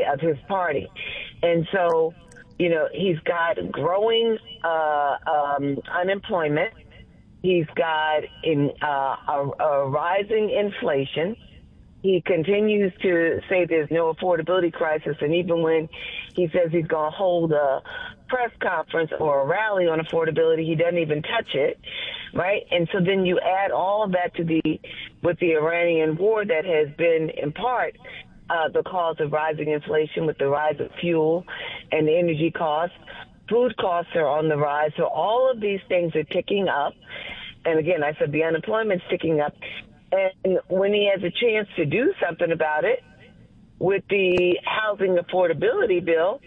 of his party. And so, he's got growing unemployment. He's got a rising inflation. He continues to say there's no affordability crisis, and even when he says he's going to hold a press conference or a rally on affordability, he doesn't even touch it, right? And so then you add all of that with the Iranian war that has been, in part, the cause of rising inflation with the rise of fuel and energy costs. Food costs are on the rise. So all of these things are ticking up. And again, I said the unemployment's ticking up. And when he has a chance to do something about it with the housing affordability bill,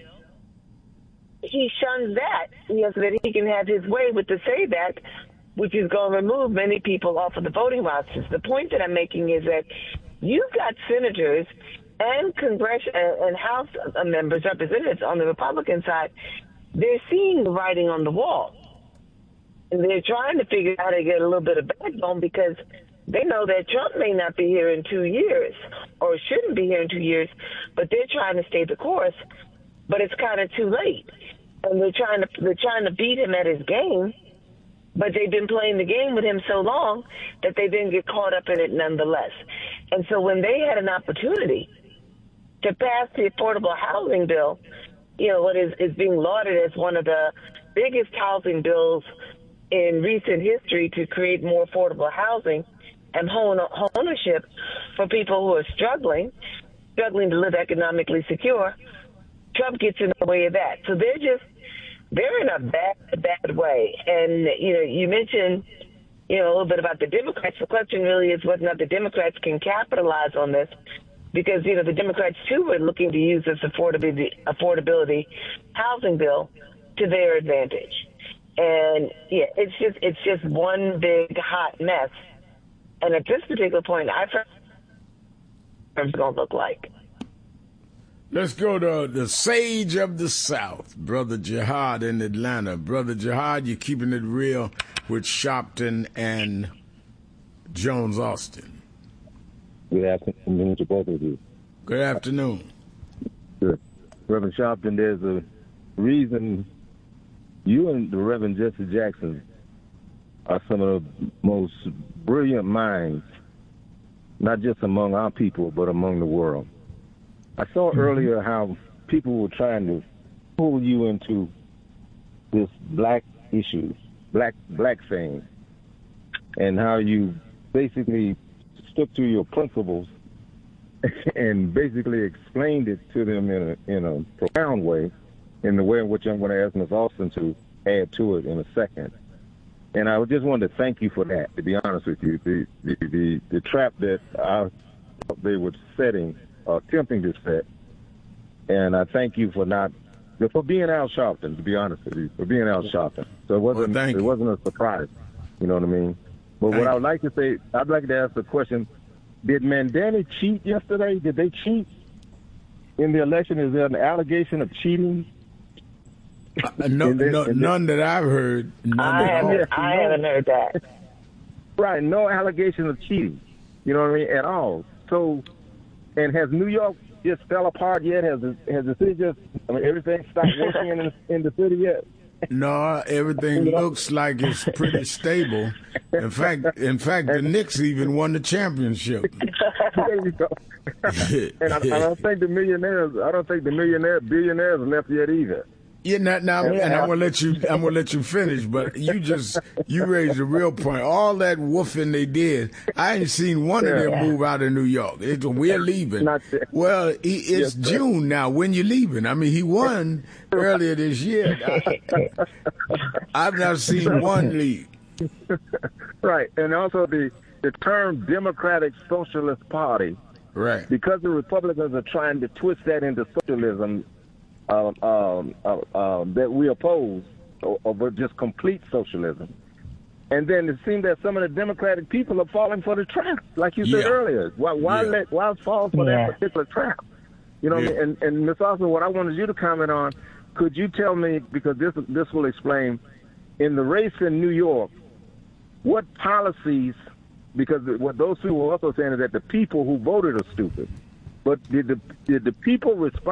he shuns that. So that he can have his way with the SAVE Act, which is going to remove many people off of the voting rosters. The point that I'm making is that you've got senators and and House members, representatives on the Republican side. They're seeing the writing on the wall. And they're trying to figure out how to get a little bit of backbone because they know that Trump may not be here in 2 years or shouldn't be here in 2 years, but they're trying to stay the course. But it's kind of too late. And they're trying to beat him at his game, but they've been playing the game with him so long that they didn't get caught up in it nonetheless. And so when they had an opportunity to pass the affordable housing bill, what is being lauded as one of the biggest housing bills in recent history to create more affordable housing and home ownership for people who are struggling to live economically secure, Trump gets in the way of that. So they're in a bad way. And, you mentioned, a little bit about the Democrats. The question really is whether or not the Democrats can capitalize on this because, the Democrats, too, are looking to use this affordability housing bill to their advantage. And, it's just one big hot mess. And at this particular point, I think it's going to look like. Let's go to the sage of the South, Brother Jihad in Atlanta. Brother Jihad, you're keeping it real with Sharpton and Jones Austin. Good afternoon to both of you. Good afternoon. Good. Reverend Sharpton, there's a reason you and the Reverend Jesse Jackson are some of the most brilliant minds, not just among our people, but among the world. I saw earlier how people were trying to pull you into this black issues, black thing, and how you basically stuck to your principles and basically explained it to them in a profound way, in the way in which I'm going to ask Ms. Austin to add to it in a second. And I just wanted to thank you for that, to be honest with you. The trap that I thought they were setting, attempting to set, and I thank you for being Al Sharpton, to be honest with you, for being Al Sharpton. So it wasn't a surprise, you know what I mean? But what I would like to say, I'd like to ask the question, did Mandani cheat yesterday? Did they cheat in the election? Is there an allegation of cheating? None that I've heard. I haven't heard that. Right, no allegation of cheating, you know what I mean, at all. So, and has New York just fell apart yet? Has the city everything stopped working in the city yet? No, everything looks like it's pretty stable. In fact, the Knicks even won the championship. There you go. And I don't think the billionaires left yet either. Yeah, now, and I'm gonna let you finish, but you raised a real point. All that woofing they did, I ain't seen one of them move out of New York. We're leaving. Well, it's June now. When you leaving? I mean, he won earlier this year. I've not seen one leave. Right, and also the term Democratic Socialist Party. Right. Because the Republicans are trying to twist that into socialism. That we oppose, or just complete socialism. And then it seems that some of the Democratic people are falling for the trap, like you said earlier. Why fall for that particular trap? You know, and Ms. Austin, what I wanted you to comment on, could you tell me, because this will explain, in the race in New York, what policies, because what those people were also saying is that the people who voted are stupid, but did the people respond